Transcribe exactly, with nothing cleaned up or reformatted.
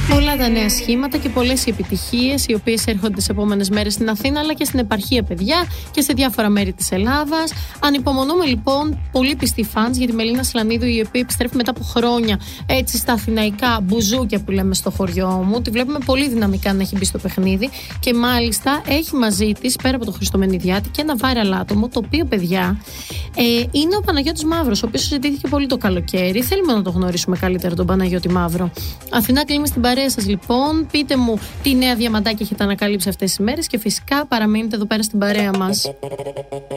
Πολλά τα νέα σχήματα και πολλές οι επιτυχίες οι οποίες έρχονται τις επόμενες μέρες στην Αθήνα αλλά και στην επαρχία, παιδιά, και σε διάφορα μέρη της Ελλάδας. Ανυπομονούμε λοιπόν πολύ πιστοί φανς για τη Μελίνα Σλανίδου, η οποία επιστρέφει μετά από χρόνια έτσι στα αθηναϊκά μπουζούκια που λέμε στο χωριό μου. Τη βλέπουμε πολύ δυναμικά να έχει μπει στο παιχνίδι και μάλιστα έχει μαζί της, πέρα από το Χριστομενιδιάτη, και ένα viral άτομο, το οποίο, παιδιά, ε, είναι ο Παναγιώτης Μαύρος, ο οποίος συζητήθηκε πολύ το καλοκαίρι. Θέλουμε να το γνωρίσουμε καλύτερα τον Παναγιώτη Μαύρο. Αθηνά, κλείνουμε στην παρέα σας λοιπόν. Πείτε μου τι νέα διαμαντάκια έχετε ανακαλύψει αυτές τις μέρες και φυσικά παραμείνετε εδώ πέρα στην παρέα μας.